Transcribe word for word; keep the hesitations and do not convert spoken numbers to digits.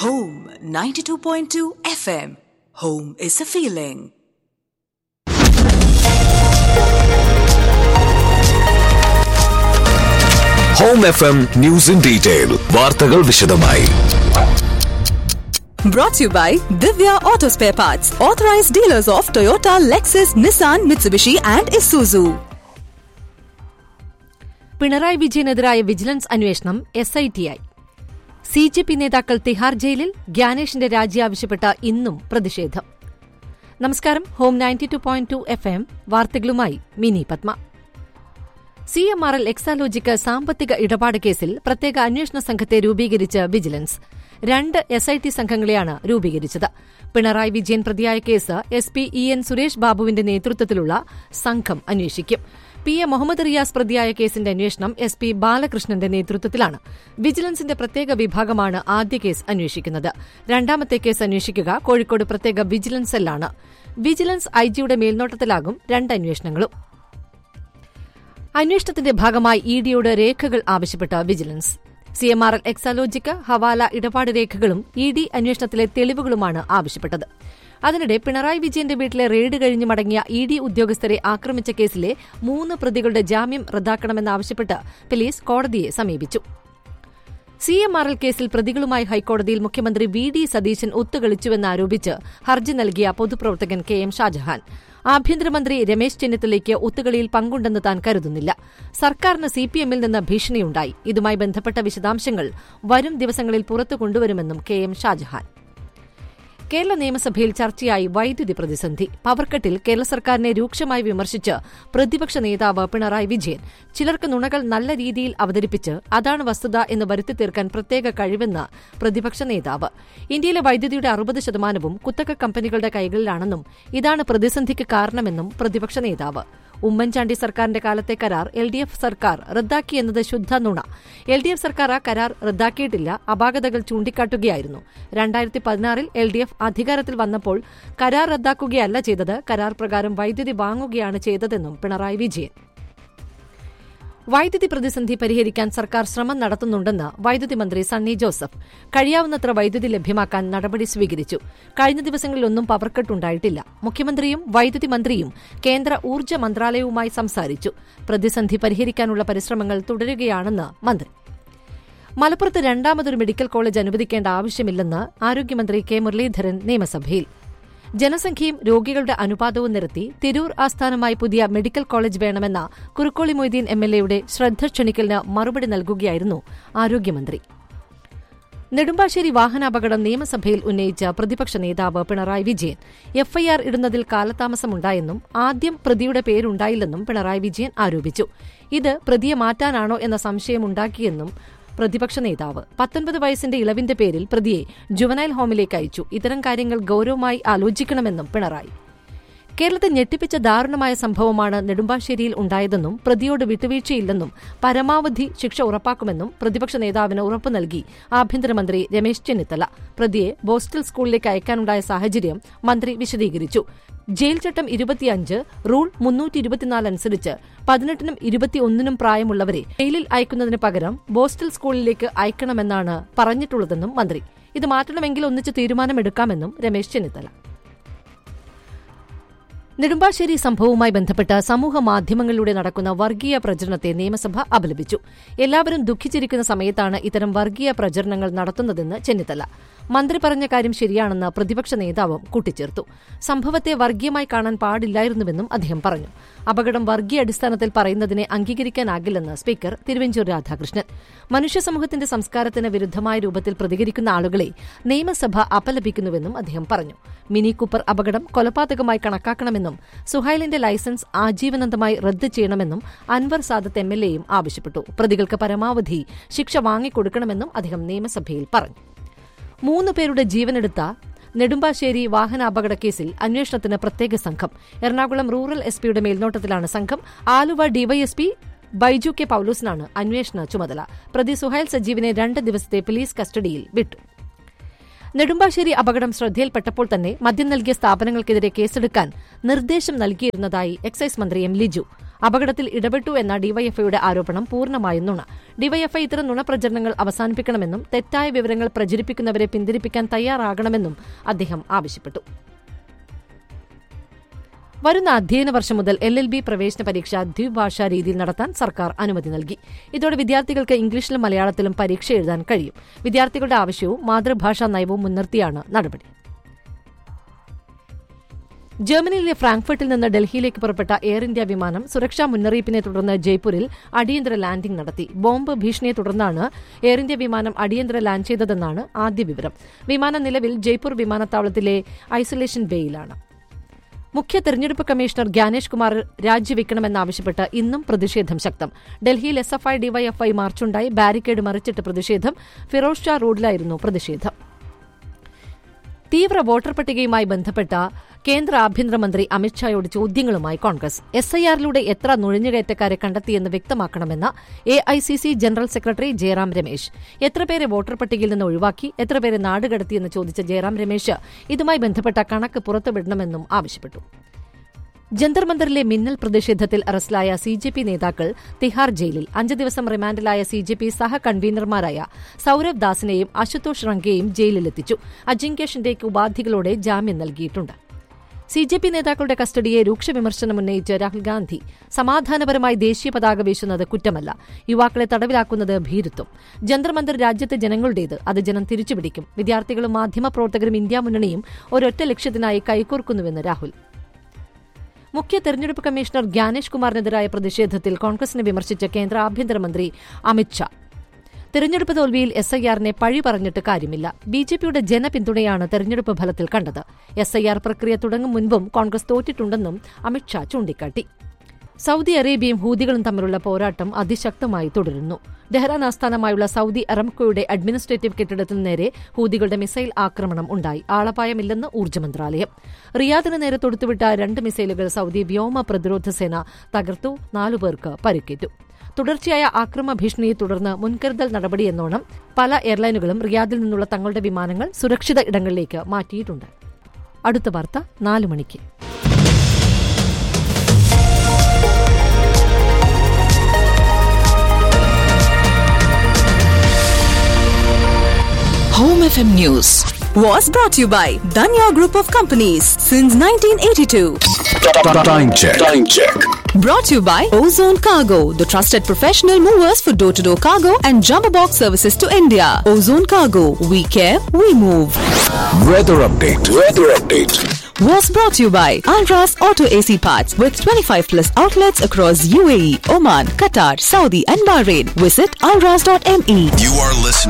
Home ninety-two point two F M. Home is a feeling. Home F M News in Detail. വാർത്തകൾ വിശദമായി. Brought to you by Divya Auto Spare Parts, authorized dealers of Toyota, Lexus, Nissan, Mitsubishi and Isuzu. Pinarayi വിജയനെതിരായ vigilance അന്വേഷണം S I T ആയി. C J P നേതാക്കൾ തിഹാർ ജയിലിൽ, ഗ്യാനേഷിന്റെ രാജി ആവശ്യപ്പെട്ട ഇന്നും പ്രതിഷേധം. നമസ്കാരം. Home ninety two point two F M വാർത്തകളുമായി mini Padma. C M R L Exalogic സാമ്പത്തിക ഇടപാട് കേസിൽ പ്രത്യേക അന്വേഷണ സംഘത്തെ രൂപീകരിച്ച് വിജിലൻസ്. രണ്ട് എസ് ഐ ടി സംഘങ്ങളെയാണ് രൂപീകരിച്ചത്. പിണറായി വിജയൻ പ്രതിയായ case S P E N Suresh ബാബുവിന്റെ നേതൃത്വത്തിലുള്ള സംഘം അന്വേഷിക്കും. പി എ മുഹമ്മദ് റിയാസ് പ്രതിയായ കേസിന്റെ അന്വേഷണം എസ് പി ബാലകൃഷ്ണന്റെ നേതൃത്വത്തിലാണ്. വിജിലൻസിന്റെ പ്രത്യേക വിഭാഗമാണ് ആദ്യ കേസ് അന്വേഷിക്കുന്നത്. രണ്ടാമത്തെ കേസ് അന്വേഷിക്കുക കോഴിക്കോട് പ്രത്യേക വിജിലൻസ് സെല്ലാണ്. വിജിലൻസ് ഐജിയുടെ മേൽനോട്ടത്തിലാകും രണ്ട് അന്വേഷണങ്ങളും. അന്വേഷണത്തിന്റെ ഭാഗമായി ഇ ഡിയോട് രേഖകൾ ആവശ്യപ്പെട്ട vigilance. C M R L Exalogic ഹവാല ഇടപാട് രേഖകളും ഇ ഡി അന്വേഷണത്തിലെ തെളിവുകളുമാണ് ആവശ്യപ്പെട്ടത്. അതിനിടെ പിണറായി വിജയന്റെ വീട്ടിലെ റെയ്ഡ് കഴിഞ്ഞ് മടങ്ങിയ ഇ ഡി ഉദ്യോഗസ്ഥരെ ആക്രമിച്ച കേസിലെ മൂന്ന് പ്രതികളുടെ ജാമ്യം റദ്ദാക്കണമെന്നാവശ്യപ്പെട്ട് പോലീസ് കോടതിയെ സമീപിച്ചു. സി എം ആർ എൽ കേസിൽ പ്രതികളുമായി ഹൈക്കോടതിയിൽ മുഖ്യമന്ത്രി വി ഡി സതീശൻ ഒത്തുകളിച്ചുവെന്നാരോപിച്ച് ഹർജി നൽകിയ പൊതുപ്രവർത്തകൻ കെ എം ഷാജഹാൻ ആഭ്യന്തരമന്ത്രി രമേശ് ചെന്നിത്തലയ്ക്ക് ഒത്തുകളിയിൽ പങ്കുണ്ടെന്ന് താൻ കരുതുന്നില്ല. സർക്കാരിന് സി പി എമ്മിൽ നിന്ന് ഭീഷണിയുണ്ടായി. ഇതുമായി ബന്ധപ്പെട്ട വിശദാംശങ്ങൾ വരും ദിവസങ്ങളിൽ പുറത്തു കൊണ്ടുവരുമെന്നും കെ എം ഷാജഹാൻ. കേരള നിയമസഭയിൽ ചർച്ചയായി വൈദ്യുതി പ്രതിസന്ധി. പവർക്കട്ടിൽ കേരള സർക്കാരിനെ രൂക്ഷമായി വിമർശിച്ച് പ്രതിപക്ഷ നേതാവ് പിണറായി വിജയൻ ചിലർക്ക് നുണകൾ നല്ല രീതിയിൽ അവതരിപ്പിച്ച് അതാണ് വസ്തുത എന്ന് വരുത്തി തീർക്കാൻ പ്രത്യേക കഴിവെന്ന് പ്രതിപക്ഷ നേതാവ്. ഇന്ത്യയിലെ വൈദ്യുതിയുടെ അറുപത് ശതമാനവും കുത്തക കമ്പനികളുടെ കൈകളിലാണെന്നും ഇതാണ് പ്രതിസന്ധിക്ക് കാരണമെന്നും പ്രതിപക്ഷ നേതാവ്. ഉമ്മൻചാണ്ടി സർക്കാരിന്റെ കാലത്തെ കരാർ എൽ ഡി എഫ് സർക്കാർ റദ്ദാക്കിയെന്നത് ശുദ്ധ നുണ. എൽ ഡി എഫ് സർക്കാർ ആ കരാർ റദ്ദാക്കിയിട്ടില്ല, അപാകതകൾ ചൂണ്ടിക്കാട്ടുകയായിരുന്നു. രണ്ടായിരത്തി പതിനാറിൽ എൽ ഡി എഫ് അധികാരത്തിൽ വന്നപ്പോൾ കരാർ റദ്ദാക്കുകയല്ല ചെയ്തത്, കരാർ പ്രകാരം വൈദ്യുതി വാങ്ങുകയാണ് ചെയ്തതെന്നും പിണറായി വിജയൻ. വൈദ്യുതി പ്രതിസന്ധി പരിഹരിക്കാൻ സർക്കാർ ശ്രമം നടത്തുന്നുണ്ടെന്ന് വൈദ്യുതി മന്ത്രി സണ്ണി ജോസഫ്. കഴിയാവുന്നത്ര വൈദ്യുതി ലഭ്യമാക്കാൻ നടപടി സ്വീകരിച്ചു. കഴിഞ്ഞ ദിവസങ്ങളിലൊന്നും പവർക്കട്ടുണ്ടായിട്ടില്ല. മുഖ്യമന്ത്രിയും വൈദ്യുതി മന്ത്രിയും കേന്ദ്ര ഊർജ്ജ മന്ത്രാലയവുമായി സംസാരിച്ചു. പ്രതിസന്ധി പരിഹരിക്കാനുള്ള പരിശ്രമങ്ങൾ തുടരുകയാണെന്ന് മന്ത്രി. മലപ്പുറത്ത് രണ്ടാമതൊരു മെഡിക്കൽ കോളേജ് അനുവദിക്കേണ്ട ആവശ്യമില്ലെന്ന് ആരോഗ്യമന്ത്രി കെ മുരളീധരൻ നിയമസഭയിൽ. ജനസംഖ്യയും രോഗികളുടെ അനുപാതവും നിരത്തി തിരൂർ ആസ്ഥാനമായി പുതിയ മെഡിക്കൽ കോളേജ് വേണമെന്ന കുറുക്കോളി മൊയ്തീൻ എം എൽ എയുടെ ശ്രദ്ധ ക്ഷണിക്കലിന് മറുപടി നൽകുകയായിരുന്നു ആരോഗ്യമന്ത്രി. നെടുമ്പാശ്ശേരി വാഹനാപകടം നിയമസഭയിൽ ഉന്നയിച്ച പ്രതിപക്ഷ നേതാവ് പിണറായി വിജയൻ എഫ്ഐആർ ഇടുന്നതിൽ കാലതാമസമുണ്ടായെന്നും ആദ്യം പ്രതിയുടെ പേരുണ്ടായില്ലെന്നും പിണറായി വിജയൻ ആരോപിച്ചു. ഇത് പ്രതിയെ മാറ്റാനാണോ എന്ന സംശയമുണ്ടാക്കിയെന്നും പ്രതിപക്ഷ നേതാവ്. പത്തൊൻപത് വയസ്സിന്റെ ഇളവിന്റെ പേരിൽ പ്രതിയെ ജുവനൈൽ ഹോമിലേക്ക് അയച്ചു. ഇത്തരം കാര്യങ്ങൾ ഗൌരവമായി ആലോചിക്കണമെന്നും പിണറായി. കേരളത്തെ ഞെട്ടിപ്പിച്ച ദാരുണമായ സംഭവമാണ് നെടുമ്പാശ്ശേരിയിൽ ഉണ്ടായതെന്നും പ്രതിയോട് വിട്ടുവീഴ്ചയില്ലെന്നും പരമാവധി ശിക്ഷ ഉറപ്പാക്കുമെന്നും പ്രതിപക്ഷ നേതാവിന് ഉറപ്പു നൽകി ആഭ്യന്തരമന്ത്രി രമേശ് ചെന്നിത്തല. പ്രതിയെ ബോസ്റ്റൽ സ്കൂളിലേക്ക് അയക്കാനുണ്ടായ സാഹചര്യം മന്ത്രി വിശദീകരിച്ചു. ജയിൽ ചട്ടം ഇരുപത്തിയഞ്ച് റൂൾ മുന്നൂറ്റി ഇരുപത്തിനാല് അനുസരിച്ച് പതിനെട്ടിനും ഇരുപത്തിയൊന്നിനും പ്രായമുള്ളവരെ ജയിലിൽ അയക്കുന്നതിന് പകരം ബോസ്റ്റൽ സ്കൂളിലേക്ക് അയക്കണമെന്നാണ് പറഞ്ഞിട്ടുള്ളതെന്നും മന്ത്രി. ഇത് മാറ്റണമെങ്കിൽ ഒന്നിച്ച് തീരുമാനമെടുക്കാമെന്നും രമേശ് ചെന്നിത്തല. നെടുമ്പാശ്ശേരി സംഭവവുമായി ബന്ധപ്പെട്ട് സമൂഹ മാധ്യമങ്ങളിലൂടെ നടക്കുന്ന വർഗീയ പ്രചരണത്തെ നിയമസഭ അപലപിച്ചു. എല്ലാവരും ദുഃഖിച്ചിരിക്കുന്ന സമയത്താണ് ഇത്തരം വർഗീയ പ്രചരണങ്ങൾ നടത്തുന്നതെന്ന് ചെന്നിത്തല. മന്ത്രി പറഞ്ഞ കാര്യം ശരിയാണെന്ന് പ്രതിപക്ഷ നേതാവും കൂട്ടിച്ചേർത്തു. സംഭവത്തെ വർഗീയമായി കാണാൻ പാടില്ലായിരുന്നുവെന്നും അദ്ദേഹം പറഞ്ഞു. അപകടം വർഗീയ അടിസ്ഥാനത്തിൽ പറയുന്നതിനെ അംഗീകരിക്കാനാകില്ലെന്ന് സ്പീക്കർ തിരുവഞ്ചൂർ രാധാകൃഷ്ണൻ. മനുഷ്യ സമൂഹത്തിന്റെ സംസ്കാരത്തിന് വിരുദ്ധമായ രൂപത്തിൽ പ്രതികരിക്കുന്ന ആളുകളെ നിയമസഭ അപലപിക്കുന്നുവെന്നും അദ്ദേഹം പറഞ്ഞു. മിനി കൂപ്പർ അപകടം കൊലപാതകമായി കണക്കാക്കണമെന്നും സുഹൈലിന്റെ ലൈസൻസ് ആജീവനാന്തമായി റദ്ദ് ചെയ്യണമെന്നും അൻവർ സാദത്ത് എം എൽ എയും ആവശ്യപ്പെട്ടു. പ്രതികൾക്ക് പരമാവധി ശിക്ഷ വാങ്ങിക്കൊടുക്കണമെന്നും അദ്ദേഹം നിയമസഭയിൽ പറഞ്ഞു. മൂന്ന് പേരുടെ ജീവനെടുത്ത നെടുമ്പാശ്ശേരി വാഹനാപകട കേസിൽ അന്വേഷണത്തിന് പ്രത്യേക സംഘം. എറണാകുളം റൂറൽ എസ് പിയുടെ മേൽനോട്ടത്തിലാണ് സംഘം. ആലുവ ഡിവൈഎസ്പി ബൈജു കെ പൌലോസിനാണ് അന്വേഷണ ചുമതല. പ്രതി സുഹൈൽ സജീവിനെ രണ്ട് ദിവസത്തെ പോലീസ് കസ്റ്റഡിയിൽ വിട്ടു. നെടുമ്പാശ്ശേരി അപകടം ശ്രദ്ധയിൽപ്പെട്ടപ്പോൾ തന്നെ മദ്യം നൽകിയ സ്ഥാപനങ്ങൾക്കെതിരെ കേസെടുക്കാൻ നിർദ്ദേശം നൽകിയിരുന്നതായി എക്സൈസ് മന്ത്രി എം ലിജു. അപകടത്തിൽ ഇടപെട്ടു എന്ന ഡിവൈഎഫ്ഐയുടെ ആരോപണം പൂർണ്ണമായും നുണ. ഡിവൈഎഫ്ഐ ഇത്തരം നുണപ്രചരണങ്ങൾ അവസാനിപ്പിക്കണമെന്നും തെറ്റായ വിവരങ്ങൾ പ്രചരിപ്പിക്കുന്നവരെ പിന്തിരിപ്പിക്കാൻ തയ്യാറാകണമെന്നും അദ്ദേഹം ആവശ്യപ്പെട്ടു. വരുന്ന അധ്യയന വർഷം മുതൽ എൽ എൽ ബി പ്രവേശന പരീക്ഷ ദ്വിഭാഷാ രീതിയിൽ നടത്താൻ സർക്കാർ അനുമതി നൽകി. ഇതോടെ വിദ്യാർത്ഥികൾക്ക് ഇംഗ്ലീഷിലും മലയാളത്തിലും പരീക്ഷ എഴുതാൻ കഴിയും. വിദ്യാർത്ഥികളുടെ ആവശ്യവും മാതൃഭാഷാ നയവും മുൻനിർത്തിയാണ് നടപടി. ജർമ്മനിയിലെ ഫ്രാങ്ക്ഫർട്ടിൽ നിന്ന് ഡൽഹിയിലേക്ക് പുറപ്പെട്ട എയർ ഇന്ത്യ വിമാനം സുരക്ഷാ മുന്നറിയിപ്പിനെ തുടർന്ന് ജയ്പൂരിൽ അടിയന്തര ലാൻഡിംഗ് നടത്തി. ബോംബ് ഭീഷണിയെ തുടർന്നാണ് എയർ ഇന്ത്യ വിമാനം അടിയന്തര ലാൻഡ് ചെയ്തതെന്നാണ് ആദ്യ വിവരം. വിമാനം നിലവിൽ ജയ്പൂർ വിമാനത്താവളത്തിലെ ഐസൊലേഷൻ ബേയിലാണ്. മുഖ്യ തെരഞ്ഞെടുപ്പ് കമ്മീഷണർ ഗ്യാനേഷ് കുമാർ രാജിവെക്കണമെന്നാവശ്യപ്പെട്ട് ഇന്നും പ്രതിഷേധം ശക്തം. ഡൽഹിയിൽ S F I DYFI മാർച്ചുണ്ടായി. Barricade മറിച്ചിട്ട് പ്രതിഷേധം. ഫിറോസ് ഷാ റോഡിലായിരുന്നു പ്രതിഷേധം. തീവ്ര വോട്ടർ പട്ടികയുമായി ബന്ധപ്പെട്ട കേന്ദ്ര ആഭ്യന്തരമന്ത്രി അമിത്ഷായോട് ചോദ്യങ്ങളുമായി കോൺഗ്രസ്. എസ് ഐ ആറിലൂടെ എത്ര നുഴഞ്ഞുകയറ്റക്കാരെ കണ്ടെത്തിയെന്ന് വ്യക്തമാക്കണമെന്ന് A I C C general secretary Jayaram Ramesh. എത്ര പേരെ വോട്ടർ പട്ടികയിൽ നിന്ന് ഒഴിവാക്കി, എത്ര പേരെ നാടുകടത്തിയെന്ന് ചോദിച്ച ജയറാം രമേശ് ഇതുമായി ബന്ധപ്പെട്ട കണക്ക് പുറത്തുവിടണമെന്നും ആവശ്യപ്പെട്ടു. ജന്തർ മന്ദറിലെ മിന്നൽ പ്രതിഷേധത്തിൽ അറസ്റ്റിലായ സി ജെ പി നേതാക്കൾ തിഹാർ ജയിലിൽ. അഞ്ച് ദിവസം റിമാൻഡിലായ സി ജെ പി സഹ കൺവീനർമാരായ സൌരവ് ദാസിനെയും അശുതോഷ് റംഗയെയും ജയിലിലെത്തിച്ചു. അജിങ്ക്യ ഷിൻഡെയ്ക്ക് ഉപാധികളോടെ ജാമ്യം നൽകിയിട്ടുണ്ട്. സി ജെ പി നേതാക്കളുടെ കസ്റ്റഡിയെ രൂക്ഷ വിമർശനം ഉന്നയിച്ച് രാഹുൽ ഗാന്ധി സമാധാനപരമായി ദേശീയ പതാക വീശുന്നത് കുറ്റമല്ല, യുവാക്കളെ തടവിലാക്കുന്നത് ഭീരുത്വം. ജന്തർ മന്ദർ രാജ്യത്തെ ജനങ്ങളുടേത്, അത് ജനം തിരിച്ചുപിടിക്കും. വിദ്യാർത്ഥികളും മാധ്യമപ്രവർത്തകരും ഇന്ത്യ മുന്നണിയും ഒരൊറ്റ ലക്ഷ്യത്തിനായി കൈകോർക്കുന്നുവെന്ന് രാഹുൽ. മുഖ്യ തെരഞ്ഞെടുപ്പ് കമ്മീഷണർ ഗ്യാനേഷ് കുമാറിനെതിരായ പ്രതിഷേധത്തിൽ കോൺഗ്രസിനെ വിമർശിച്ച കേന്ദ്ര ആഭ്യന്തരമന്ത്രി അമിത്ഷാ. തെരഞ്ഞെടുപ്പ് തോൽവിയിൽ എസ് ഐ ആറിനെ പഴി പറഞ്ഞിട്ട് കാര്യമില്ല. ബി ജെ പിയുടെ ജനപിന്തുണയാണ് തെരഞ്ഞെടുപ്പ് ഫലത്തിൽ കണ്ടത്. എസ് ഐ ആർ പ്രക്രിയ തുടങ്ങും മുൻപും കോൺഗ്രസ് തോറ്റിട്ടുണ്ടെന്നും അമിത്ഷാ ചൂണ്ടിക്കാട്ടി. സൌദി അറേബ്യയും ഹൂതികളും തമ്മിലുള്ള പോരാട്ടം അതിശക്തമായി തുടരുന്നു. ടെഹ്റാൻ ആസ്ഥാനമായുള്ള സൌദി അറംകോയുടെ അഡ്മിനിസ്ട്രേറ്റീവ് കെട്ടിടത്തിന് നേരെ ഹൂതികളുടെ മിസൈൽ ആക്രമണം ഉണ്ടായി. ആളപായമില്ലെന്ന് ഊർജ്ജ മന്ത്രാലയം. റിയാദിന് നേരെ തൊടുത്തുവിട്ട രണ്ട് മിസൈലുകൾ സൌദി വ്യോമ പ്രതിരോധ സേന തകർത്തു. നാലുപേർക്ക് പരിക്കേറ്റു. തുടർച്ചയായ ആക്രമണ ഭീഷണിയെ തുടർന്ന് മുൻകരുതൽ നടപടിയെന്നോണം പല എയർലൈനുകളും റിയാദിൽ നിന്നുള്ള തങ്ങളുടെ വിമാനങ്ങൾ സുരക്ഷിത ഇടങ്ങളിലേക്ക് മാറ്റിയിട്ടുണ്ട്. അടുത്ത വാർത്ത നാല് മണിക്ക്. Home F M News was brought to you by Danya Group of Companies since nineteen eighty-two. Time check. Time check. Brought to you by Ozone Cargo, the trusted professional movers for door-to-door cargo and jumbo box services to India. Ozone Cargo, we care, we move. Weather update. Weather update. Was brought to you by Alras Auto A C Parts with twenty-five plus outlets across U A E, Oman, Qatar, Saudi and Bahrain. Visit alras dot m e. You are listening